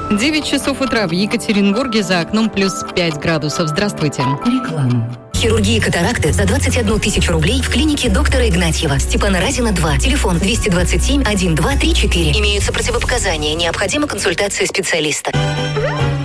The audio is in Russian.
9 часов утра в Екатеринбурге, за окном плюс 5 градусов. Здравствуйте. Реклама. Хирургия катаракты за 21 тысячу рублей в клинике доктора Игнатьева. Степана Разина, 2. Телефон 227 1234. Имеются противопоказания. Необходима консультация специалиста.